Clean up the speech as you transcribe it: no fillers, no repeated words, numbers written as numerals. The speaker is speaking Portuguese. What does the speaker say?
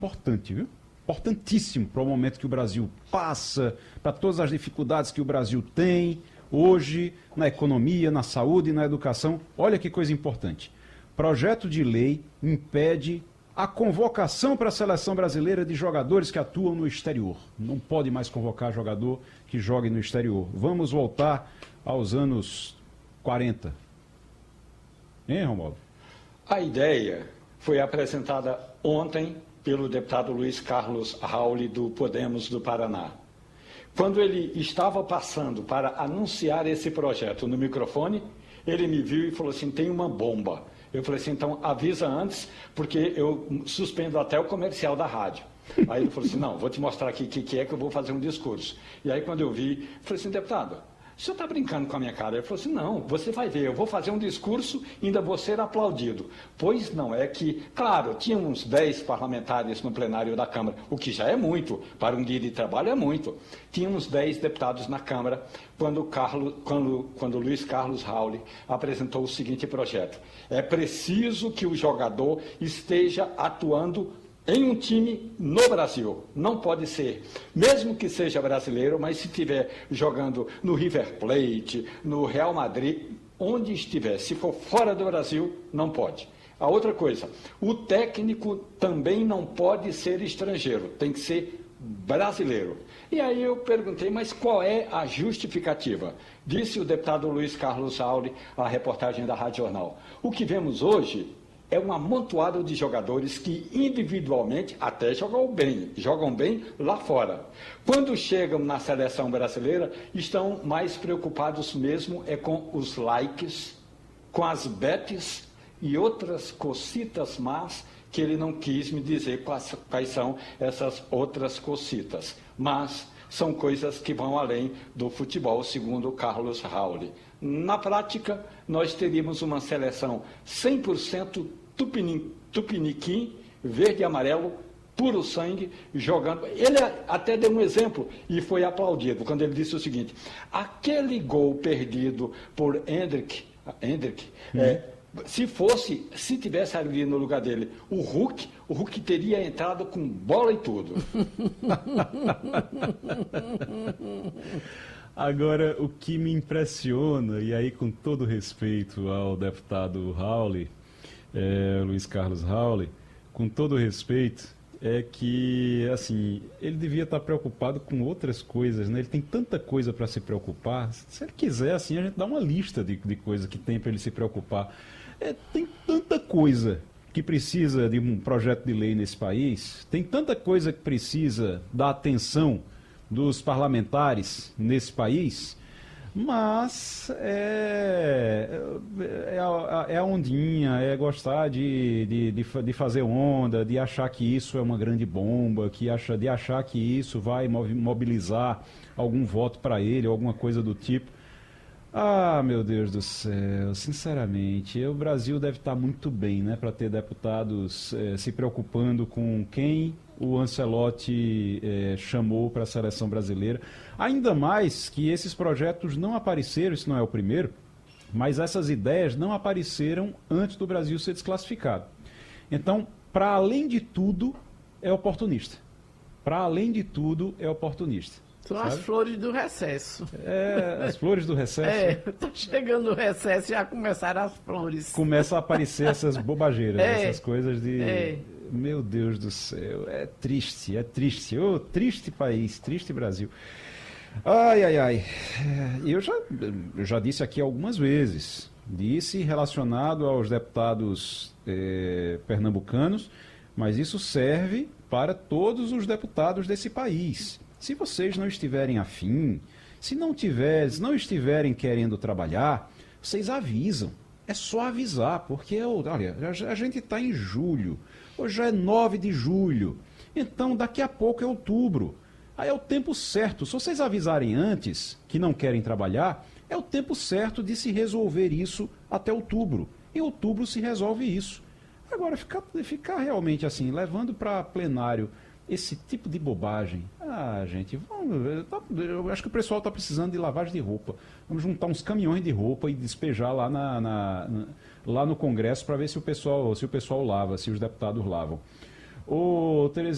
importante, viu? Importantíssimo para o momento que o Brasil passa, para todas as dificuldades que o Brasil tem hoje, na economia, na saúde e na educação. Olha que coisa importante. Projeto de lei impede a convocação para a seleção brasileira de jogadores que atuam no exterior. Não pode mais convocar jogador que jogue no exterior. Vamos voltar aos anos 40. Hein, Romualdo? A ideia foi apresentada ontem pelo deputado Luiz Carlos Rauli, do Podemos do Paraná. Quando ele estava passando para anunciar esse projeto no microfone, ele me viu e falou assim, tem uma bomba. Eu falei assim, então avisa antes, porque eu suspendo até o comercial da rádio. Aí ele falou assim, não, vou te mostrar aqui o que é que eu vou fazer um discurso. E aí quando eu vi, falei assim, deputado, o senhor está brincando com a minha cara? Ele falou assim, não, você vai ver, eu vou fazer um discurso e ainda vou ser aplaudido. Pois não, é que, claro, tinha uns 10 parlamentares no plenário da Câmara, o que já é muito, para um dia de trabalho é muito. Tinha uns 10 deputados na Câmara quando Luiz Carlos Rauli apresentou o seguinte projeto. É preciso que o jogador esteja atuando em um time no Brasil. Não pode ser, mesmo que seja brasileiro, mas se estiver jogando no River Plate, no Real Madrid, onde estiver, se for fora do Brasil, não pode. A outra coisa, o técnico também não pode ser estrangeiro, tem que ser brasileiro. E aí eu perguntei, mas qual é a justificativa? Disse o deputado Luiz Carlos Rauli, a reportagem da Rádio Jornal. O que vemos hoje é um amontoado de jogadores que individualmente até jogam bem lá fora. Quando chegam na seleção brasileira, estão mais preocupados mesmo com os likes, com as bets e outras cocitas más que ele não quis me dizer quais são essas outras cocitas. Mas são coisas que vão além do futebol, segundo Carlos Rauli. Na prática, nós teríamos uma seleção 100% tupiniquim, verde e amarelo, puro sangue, jogando. Ele até deu um exemplo e foi aplaudido quando ele disse o seguinte, aquele gol perdido por Hendrick, se tivesse ali no lugar dele o Hulk teria entrado com bola e tudo. Agora, o que me impressiona, e aí com todo respeito ao deputado Rauli, Luiz Carlos Rauli, com todo respeito, é que, assim, ele devia estar preocupado com outras coisas, né? Ele tem tanta coisa para se preocupar. Se ele quiser, assim, a gente dá uma lista de coisas que tem para ele se preocupar. Tem tanta coisa que precisa de um projeto de lei nesse país, tem tanta coisa que precisa da atenção dos parlamentares nesse país, mas é a ondinha, é gostar de fazer onda, de achar que isso é uma grande bomba, de achar que isso vai mobilizar algum voto para ele, alguma coisa do tipo. Ah, meu Deus do céu, sinceramente, o Brasil deve estar muito bem, né, para ter deputados se preocupando com quem o Ancelotti chamou para a seleção brasileira. Ainda mais que esses projetos não apareceram, isso não é o primeiro, mas essas ideias não apareceram antes do Brasil ser desclassificado. Então, para além de tudo, é oportunista. Para além de tudo, é oportunista. São as flores do recesso. As flores do recesso. Tá chegando o recesso e já começaram as flores. Começa a aparecer essas bobageiras, essas coisas de... Meu Deus do céu, é triste, é triste. Ô, triste país, triste Brasil. Ai, ai, ai. Eu já disse aqui algumas vezes, disse relacionado aos deputados pernambucanos, mas isso serve para todos os deputados desse país. Se vocês não estiverem afim, se não estiverem querendo trabalhar, vocês avisam. É só avisar, porque, olha, a gente está em julho, hoje já é 9 de julho, então daqui a pouco é outubro. Aí é o tempo certo. Se vocês avisarem antes que não querem trabalhar, é o tempo certo de se resolver isso até outubro. Em outubro se resolve isso. Agora, ficar realmente assim, levando para plenário esse tipo de bobagem. Ah, gente, eu acho que o pessoal está precisando de lavagem de roupa. Vamos juntar uns caminhões de roupa e despejar lá, lá no Congresso para ver se o pessoal lava, se os deputados lavam. Ô, Terezinha,